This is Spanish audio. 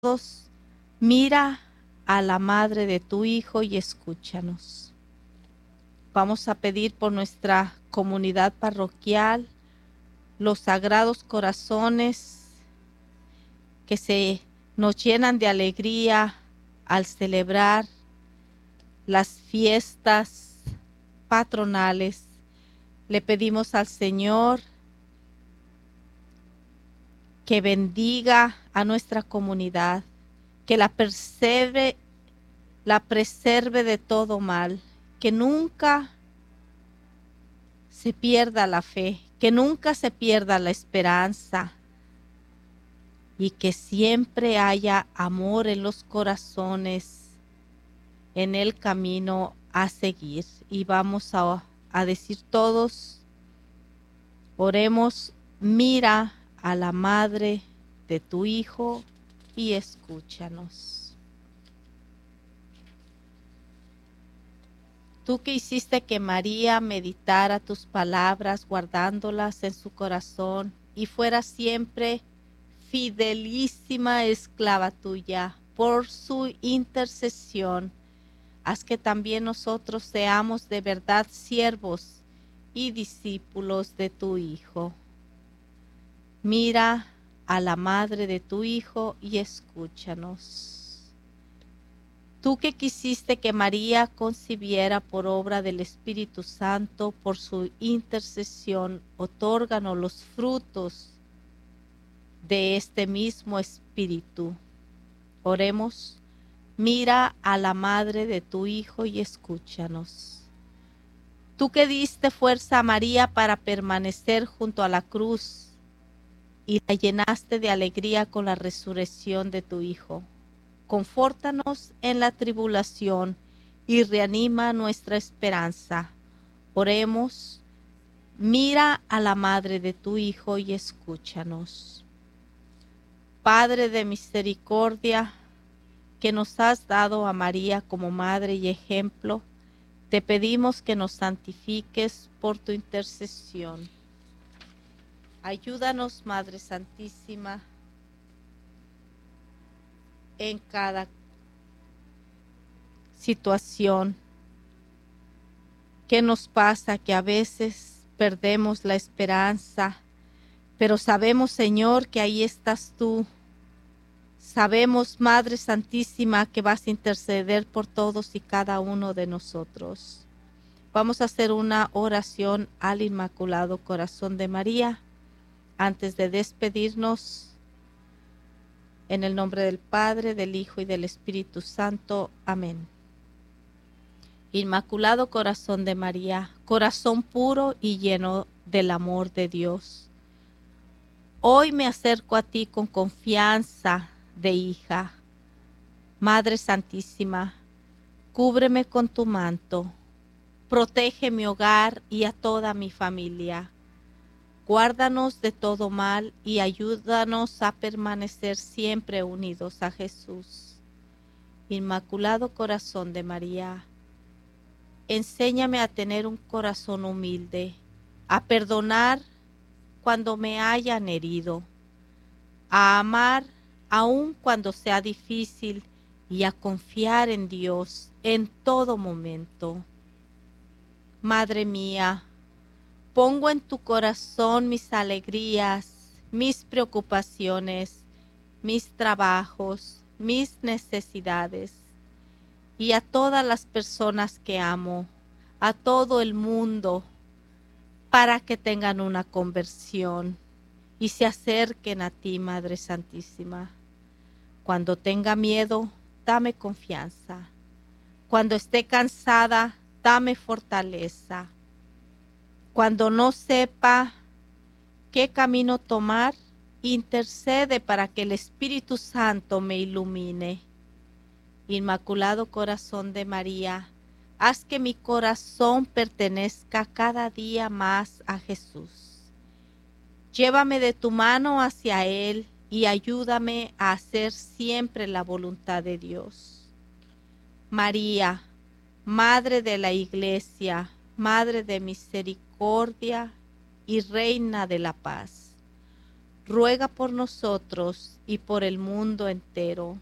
todos, mira a la madre de tu Hijo y escúchanos. Vamos a pedir por nuestra comunidad parroquial, los sagrados corazones que se nos llenan de alegría al celebrar las fiestas patronales. Le pedimos al Señor que bendiga a nuestra comunidad, que la preserve de todo mal, que nunca se pierda la fe, que nunca se pierda la esperanza y que siempre haya amor en los corazones en el camino a seguir. Y vamos a decir todos, oremos, mira a la madre de tu Hijo y escúchanos. Tú que hiciste que María meditara tus palabras, guardándolas en su corazón, y fuera siempre fidelísima esclava tuya, por su intercesión, haz que también nosotros seamos de verdad siervos y discípulos de tu Hijo. Mira a la madre de tu Hijo y escúchanos. Tú que quisiste que María concibiera por obra del Espíritu Santo, por su intercesión, otórganos los frutos de este mismo Espíritu. Oremos, mira a la madre de tu Hijo y escúchanos. Tú que diste fuerza a María para permanecer junto a la cruz y la llenaste de alegría con la resurrección de tu Hijo, confórtanos en la tribulación y reanima nuestra esperanza. Oremos, mira a la madre de tu Hijo y escúchanos. Padre de misericordia, que nos has dado a María como madre y ejemplo, te pedimos que nos santifiques por tu intercesión. Ayúdanos, Madre Santísima, en cada situación que nos pasa, que a veces perdemos la esperanza, pero sabemos, Señor, que ahí estás tú. Sabemos, Madre Santísima, que vas a interceder por todos y cada uno de nosotros. Vamos a hacer una oración al Inmaculado Corazón de María antes de despedirnos. En el nombre del Padre, del Hijo y del Espíritu Santo. Amén. Inmaculado Corazón de María, corazón puro y lleno del amor de Dios, hoy me acerco a ti con confianza de hija. Madre Santísima, cúbreme con tu manto, protege mi hogar y a toda mi familia. Guárdanos de todo mal y ayúdanos a permanecer siempre unidos a Jesús. Inmaculado Corazón de María, enséñame a tener un corazón humilde, a perdonar cuando me hayan herido, a amar aun cuando sea difícil y a confiar en Dios en todo momento. Madre mía, pongo en tu corazón mis alegrías, mis preocupaciones, mis trabajos, mis necesidades y a todas las personas que amo, a todo el mundo, para que tengan una conversión y se acerquen a ti, Madre Santísima. Cuando tenga miedo, dame confianza. Cuando esté cansada, dame fortaleza. Cuando no sepa qué camino tomar, intercede para que el Espíritu Santo me ilumine. Inmaculado Corazón de María, haz que mi corazón pertenezca cada día más a Jesús. Llévame de tu mano hacia Él y ayúdame a hacer siempre la voluntad de Dios. María, Madre de la Iglesia, Madre de misericordia y Reina de la paz, ruega por nosotros y por el mundo entero.